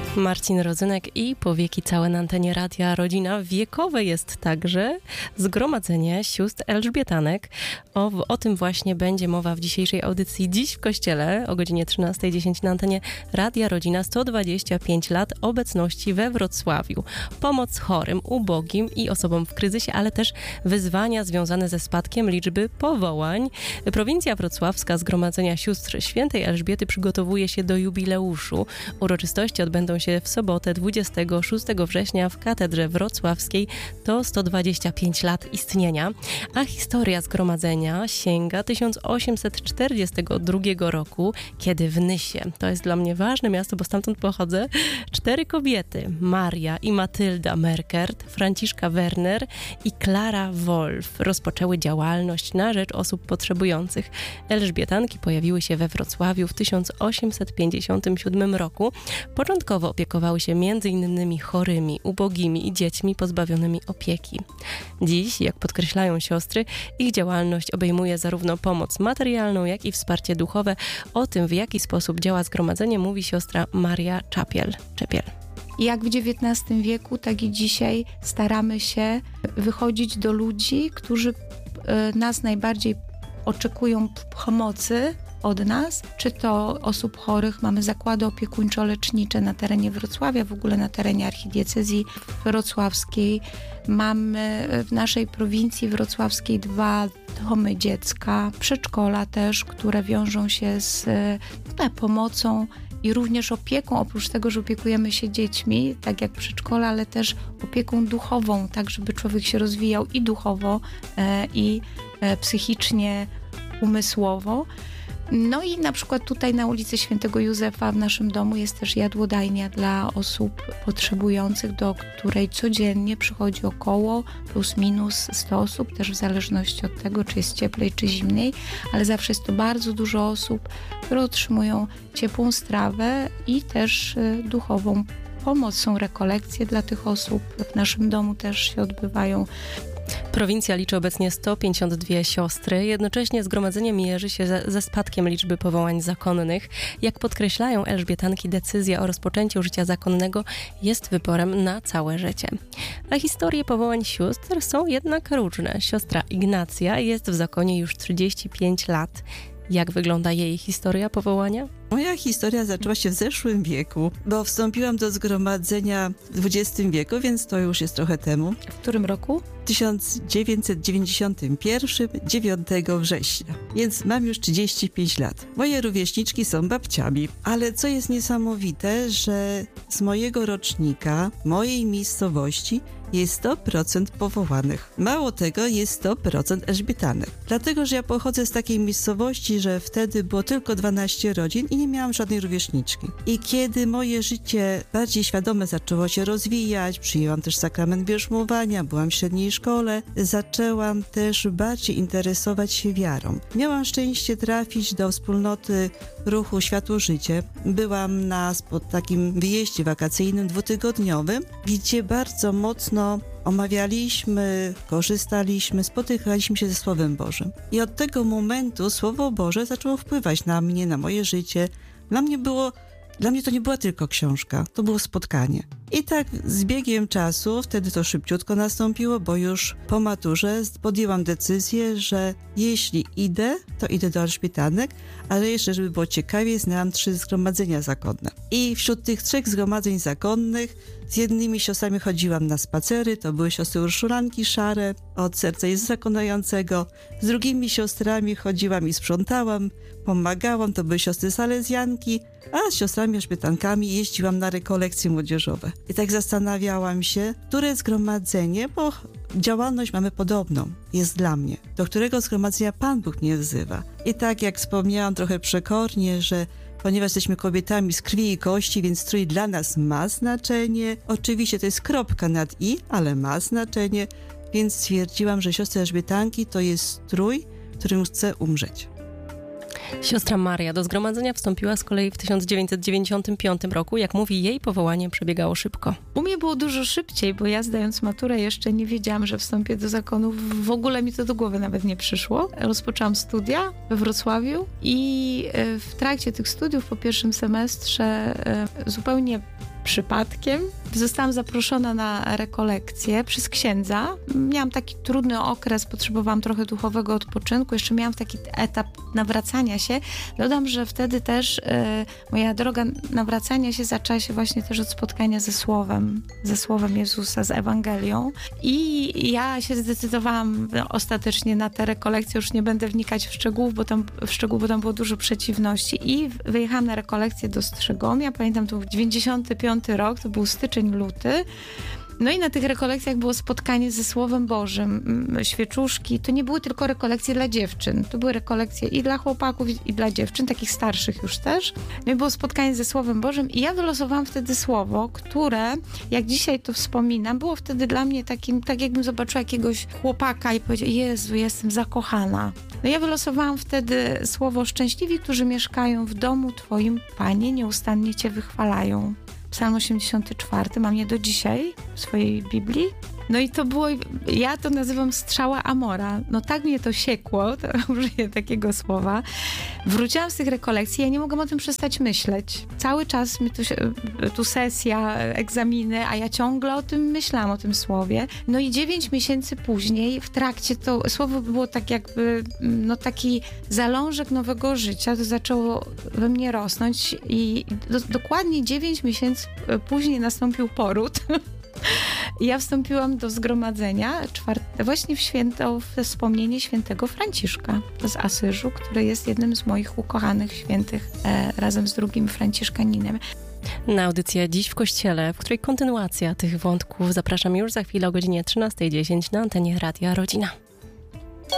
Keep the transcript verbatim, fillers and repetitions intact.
Marcin Rodzynek i Powieki całe na antenie Radia Rodzina. Wiekowe jest także zgromadzenie sióstr Elżbietanek. O, o tym właśnie będzie mowa w dzisiejszej audycji. Dziś w Kościele o godzinie trzynasta dziesięć na antenie Radia Rodzina. sto dwadzieścia pięć lat obecności we Wrocławiu. Pomoc chorym, ubogim i osobom w kryzysie, ale też wyzwania związane ze spadkiem liczby powołań. Prowincja wrocławska Zgromadzenia Sióstr Świętej Elżbiety przygotowuje się do jubileuszu. Uroczystości odbędą się w sobotę dwudziestego szóstego września w Katedrze Wrocławskiej. To sto dwadzieścia pięć lat istnienia, a historia zgromadzenia sięga tysiąc osiemset czterdziestego drugiego roku, kiedy w Nysie, to jest dla mnie ważne miasto, bo stamtąd pochodzę, cztery kobiety, Maria i Matylda Merkert, Franciszka Werner i Klara Wolf, rozpoczęły działalność na rzecz osób potrzebujących. Elżbietanki pojawiły się we Wrocławiu w tysiąc osiemset pięćdziesiątym siódmym roku. Początkowo opiekowały się między innymi chorymi, ubogimi i dziećmi pozbawionymi opieki. Dziś, jak podkreślają siostry, ich działalność obejmuje zarówno pomoc materialną, jak i wsparcie duchowe. O tym, w jaki sposób działa zgromadzenie, mówi siostra Maria Czapiel. Czepiel. Jak w dziewiętnastym wieku, tak i dzisiaj staramy się wychodzić do ludzi, którzy nas najbardziej oczekują pomocy od nas, czy to osób chorych. Mamy zakłady opiekuńczo-lecznicze na terenie Wrocławia, w ogóle na terenie archidiecezji wrocławskiej. Mamy w naszej prowincji wrocławskiej dwa domy dziecka, przedszkola też, które wiążą się z no, pomocą i również opieką, oprócz tego, że opiekujemy się dziećmi, tak jak przedszkola, ale też opieką duchową, tak żeby człowiek się rozwijał i duchowo, e, i e, psychicznie, umysłowo. No i na przykład tutaj na ulicy Świętego Józefa w naszym domu jest też jadłodajnia dla osób potrzebujących, do której codziennie przychodzi około plus minus sto osób, też w zależności od tego, czy jest cieplej, czy zimniej, ale zawsze jest to bardzo dużo osób, które otrzymują ciepłą strawę i też y, duchową pomoc. Są rekolekcje dla tych osób. W naszym domu też się odbywają. Prowincja liczy obecnie sto pięćdziesiąt dwie siostry. Jednocześnie zgromadzenie mierzy się ze, ze spadkiem liczby powołań zakonnych. Jak podkreślają Elżbietanki, decyzja o rozpoczęciu życia zakonnego jest wyborem na całe życie. A historie powołań sióstr są jednak różne. Siostra Ignacja jest w zakonie już trzydzieści pięć lat. Jak wygląda jej historia powołania? Moja historia zaczęła się w zeszłym wieku, bo wstąpiłam do zgromadzenia w dwudziestym wieku, więc to już jest trochę temu. W którym roku? tysiąc dziewięćset dziewięćdziesiątym pierwszym, dziewiątego września, więc mam już trzydzieści pięć lat. Moje rówieśniczki są babciami, ale co jest niesamowite, że z mojego rocznika, mojej miejscowości jest sto procent powołanych. Mało tego, jest sto procent Elżbietanek. Dlatego, że ja pochodzę z takiej miejscowości, że wtedy było tylko dwanaście rodzin i nie miałam żadnej rówieśniczki. I kiedy moje życie bardziej świadome zaczęło się rozwijać, przyjęłam też sakrament bierzmowania, byłam w średniej szkole, zaczęłam też bardziej interesować się wiarą. Miałam szczęście trafić do wspólnoty ruchu Światło Życie. Byłam na takim wyjeździe wakacyjnym dwutygodniowym, gdzie bardzo mocno omawialiśmy, korzystaliśmy, spotykaliśmy się ze Słowem Bożym. I od tego momentu Słowo Boże zaczęło wpływać na mnie, na moje życie. Dla mnie było, dla mnie to nie była tylko książka, to było spotkanie. I tak z biegiem czasu, wtedy to szybciutko nastąpiło, bo już po maturze podjęłam decyzję, że jeśli idę, to idę do Elżbietanek, ale jeszcze, żeby było ciekawie, znałam trzy zgromadzenia zakonne. I wśród tych trzech zgromadzeń zakonnych z jednymi siostrami chodziłam na spacery, to były siostry Urszulanki Szare od Serca Jezusa Zakonającego. Z drugimi siostrami chodziłam i sprzątałam, pomagałam, to były siostry Salezjanki, a z siostrami Elżbietankami jeździłam na rekolekcje młodzieżowe. I tak zastanawiałam się, które zgromadzenie, bo działalność mamy podobną, jest dla mnie, do którego zgromadzenia Pan Bóg mnie wzywa. I tak jak wspomniałam trochę przekornie, że ponieważ jesteśmy kobietami z krwi i kości, więc strój dla nas ma znaczenie. Oczywiście to jest kropka nad i, ale ma znaczenie, więc stwierdziłam, że siostry Elżbietanki to jest strój, w którym chcę umrzeć. Siostra Maria do zgromadzenia wstąpiła z kolei w tysiąc dziewięćset dziewięćdziesiątym piątym roku. Jak mówi, jej powołanie przebiegało szybko. U mnie było dużo szybciej, bo ja zdając maturę jeszcze nie wiedziałam, że wstąpię do zakonu. W ogóle mi to do głowy nawet nie przyszło. Rozpoczęłam studia we Wrocławiu i w trakcie tych studiów po pierwszym semestrze zupełnie przypadkiem. Zostałam zaproszona na rekolekcję przez księdza. Miałam taki trudny okres, potrzebowałam trochę duchowego odpoczynku. Jeszcze miałam taki etap nawracania się. Dodam, że wtedy też y, moja droga nawracania się zaczęła się właśnie też od spotkania ze Słowem, ze Słowem Jezusa, z Ewangelią. I ja się zdecydowałam ostatecznie na tę rekolekcję. Już nie będę wnikać w szczegóły, bo tam, w szczegóły, bo tam było dużo przeciwności. I wyjechałam na rekolekcję do Strzegomia. Pamiętam, to był dziewięćdziesiąty piąty rok, to był styczeń, luty. No i na tych rekolekcjach było spotkanie ze Słowem Bożym, świeczuszki. To nie były tylko rekolekcje dla dziewczyn. To były rekolekcje i dla chłopaków, i dla dziewczyn, takich starszych już też. No i było spotkanie ze Słowem Bożym i ja wylosowałam wtedy słowo, które, jak dzisiaj to wspominam, było wtedy dla mnie takim, tak jakbym zobaczyła jakiegoś chłopaka i powiedziała: Jezu, jestem zakochana. No ja wylosowałam wtedy słowo: szczęśliwi, którzy mieszkają w domu Twoim, Panie, nieustannie Cię wychwalają. Psalm osiemdziesiąty czwarty, mam je do dzisiaj w swojej Biblii. No i to było, ja to nazywam strzała Amora. No tak mnie to siekło, to użyję takiego słowa. Wróciłam z tych rekolekcji, ja nie mogłam o tym przestać myśleć. Cały czas mi tu, tu sesja, egzaminy, a ja ciągle o tym myślałam, o tym słowie. No i dziewięć miesięcy później, w trakcie, to słowo było tak jakby, no taki zalążek nowego życia, to zaczęło we mnie rosnąć i do, dokładnie dziewięć miesięcy później nastąpił poród. I ja wstąpiłam do zgromadzenia czwarte, właśnie w święto, w wspomnienie świętego Franciszka z Asyżu, który jest jednym z moich ukochanych świętych e, razem z drugim Franciszkaninem. Na audycję Dziś w Kościele, w której kontynuacja tych wątków zapraszam już za chwilę o godzinie trzynasta dziesięć na antenie Radia Rodzina.